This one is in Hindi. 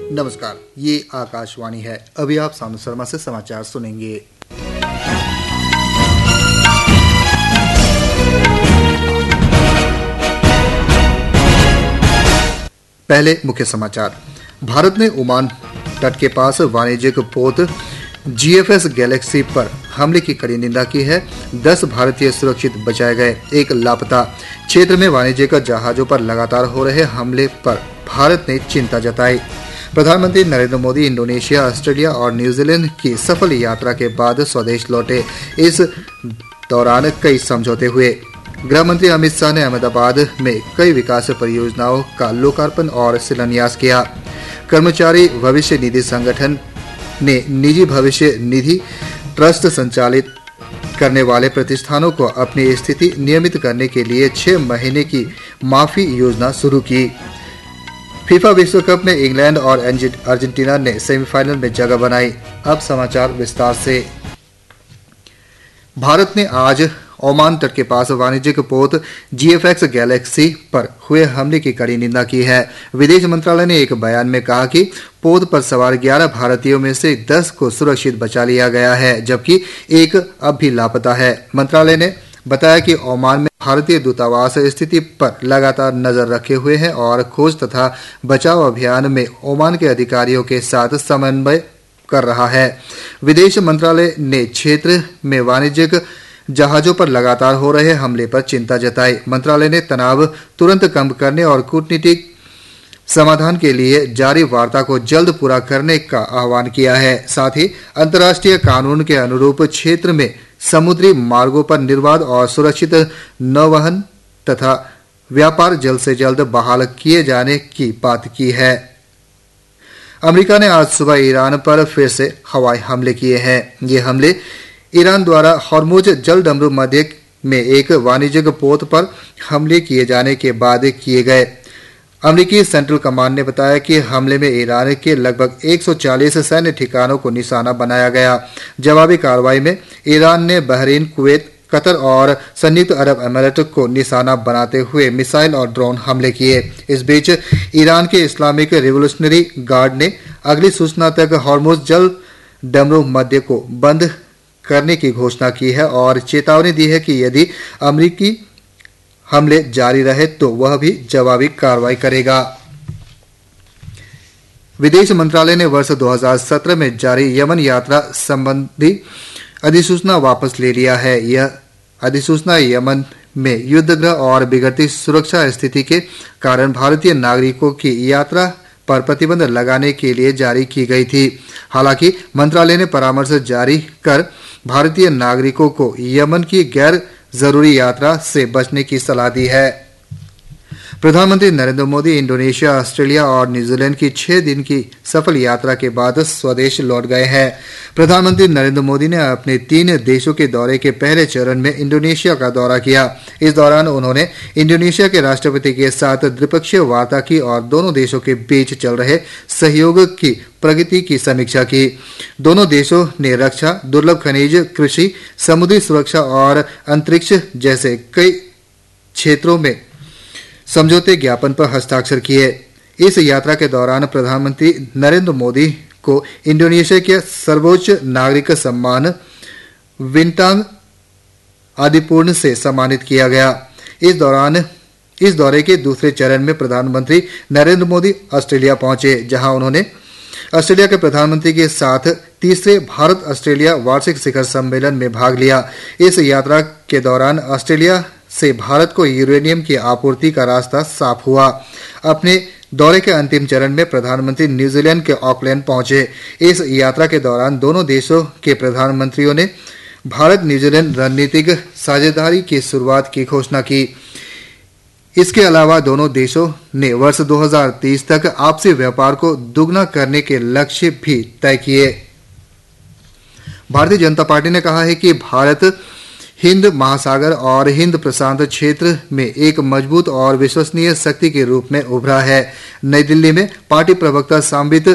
नमस्कार, ये आकाशवाणी है। अभी आप सामने शर्मा से समाचार सुनेंगे। पहले मुख्य समाचार। भारत ने ओमान तट के पास वाणिज्यिक पोत GFS गैलेक्सी पर हमले की कड़ी निंदा की है। 10 भारतीय सुरक्षित बचाए गए, एक लापता। क्षेत्र में वाणिज्यिक जहाजों पर लगातार हो रहे हमले पर भारत ने चिंता जताई। प्रधानमंत्री नरेंद्र मोदी इंडोनेशिया, ऑस्ट्रेलिया और न्यूजीलैंड की सफल यात्रा के बाद स्वदेश लौटे। इस दौरान कई समझौते हुए। गृह मंत्री अमित शाह ने अहमदाबाद में कई विकास परियोजनाओं का लोकार्पण और शिलान्यास किया। कर्मचारी भविष्य निधि संगठन ने निजी भविष्य निधि ट्रस्ट संचालित करने वाले प्रतिष्ठानों को अपनी स्थिति नियमित करने के लिए 6 महीने की माफी योजना शुरू की। फीफा विश्व कप में इंग्लैंड और अर्जेंटीना ने सेमीफाइनल में जगह बनाई। अब समाचार विस्तार से। भारत ने आज ओमान तट के पास वाणिज्यिक पोत GFX गैलेक्सी पर हुए हमले की कड़ी निंदा की है। विदेश मंत्रालय ने एक बयान में कहा कि पोत पर सवार 11 भारतीयों में से 10 को सुरक्षित बचा लिया गया है, जबकि एक अब भी लापता है। मंत्रालय ने बताया कि ओमान में भारतीय दूतावास स्थिति पर लगातार नजर रखे हुए है और खोज तथा बचाव अभियान में ओमान के अधिकारियों के साथ समन्वय कर रहा है। विदेश मंत्रालय ने क्षेत्र में वाणिज्यिक जहाजों पर लगातार हो रहे हमले पर चिंता जताई। मंत्रालय ने तनाव तुरंत कम करने और कूटनीतिक समाधान के लिए जारी वार्ता को जल्द पूरा करने का आह्वान किया है। साथ ही अंतर्राष्ट्रीय कानून के अनुरूप क्षेत्र में समुद्री मार्गों पर निर्बाध और सुरक्षित नौवहन तथा व्यापार जल्द से जल्द बहाल किए जाने की बात की है। अमेरिका ने आज सुबह ईरान पर फिर से हवाई हमले किए हैं। ये हमले ईरान द्वारा हॉर्मुज जलडमरू मध्य में एक वाणिज्यिक पोत पर हमले किए जाने के बाद किए गए। अमेरिकी सेंट्रल कमांड ने बताया कि हमले में ईरान के लगभग 140 सैन्य ठिकानों को निशाना बनाया गया। जवाबी कार्रवाई में ईरान ने बहरीन, कुवैत, कतर और संयुक्त अरब अमीरात को निशाना बनाते हुए मिसाइल और ड्रोन हमले किए। इस बीच ईरान के इस्लामिक रिवोल्यूशनरी गार्ड ने अगली सूचना तक हॉर्मुज जलडमरू मध्य को बंद करने की घोषणा की है और चेतावनी दी है कि यदि अमेरिकी हमले जारी रहे तो वह भी जवाबी कार्रवाई करेगा। विदेश मंत्रालय ने वर्ष 2017 में जारी यमन यात्रा संबंधी अधिसूचना वापस ले लिया है। यह अधिसूचना यमन में युद्धग्रह और बिगड़ती सुरक्षा स्थिति के कारण भारतीय नागरिकों की यात्रा पर प्रतिबंध लगाने के लिए जारी की गई थी। हालांकि मंत्रालय ने परामर्श जारी कर भारतीय नागरिकों को यमन की गैर जरूरी यात्रा से बचने की सलाह दी है। प्रधानमंत्री नरेंद्र मोदी इंडोनेशिया, ऑस्ट्रेलिया और न्यूजीलैंड की 6 दिन की सफल यात्रा के बाद स्वदेश लौट गए हैं। प्रधानमंत्री नरेंद्र मोदी ने अपने 3 देशों के दौरे के पहले चरण में इंडोनेशिया का दौरा किया। इस दौरान उन्होंने इंडोनेशिया के राष्ट्रपति के साथ द्विपक्षीय वार्ता की और दोनों देशों के बीच चल रहे सहयोग की प्रगति की समीक्षा की। दोनों देशों ने रक्षा, दुर्लभ खनिज, कृषि, समुद्री सुरक्षा और अंतरिक्ष जैसे कई क्षेत्रों में समझौते ज्ञापन पर हस्ताक्षर किए। इस यात्रा के दौरान प्रधानमंत्री नरेंद्र मोदी को इंडोनेशिया के सर्वोच्च नागरिक सम्मान विंतांग आदिपूर्ण से सम्मानित किया गया। इस दौरे के दूसरे चरण में प्रधानमंत्री नरेंद्र मोदी ऑस्ट्रेलिया पहुंचे, जहां उन्होंने ऑस्ट्रेलिया के प्रधानमंत्री के साथ तीसरे भारत ऑस्ट्रेलिया वार्षिक शिखर सम्मेलन में भाग लिया। इस यात्रा के दौरान ऑस्ट्रेलिया से भारत को यूरेनियम की आपूर्ति का रास्ता साफ हुआ। अपने दौरे के अंतिम चरण में प्रधानमंत्री न्यूजीलैंड के ऑकलैंड पहुंचे। इस यात्रा के दौरान दोनों देशों के प्रधानमंत्रियों ने भारत न्यूजीलैंड रणनीतिक साझेदारी की शुरुआत की घोषणा की। इसके अलावा दोनों देशों ने वर्ष 2030 तक आपसी व्यापार को दुगना करने के लक्ष्य भी तय किए। भारतीय जनता पार्टी ने कहा है कि भारत हिंद महासागर और हिंद प्रशांत क्षेत्र में एक मजबूत और विश्वसनीय शक्ति के रूप में उभरा है। नई दिल्ली में पार्टी प्रवक्ता सांबित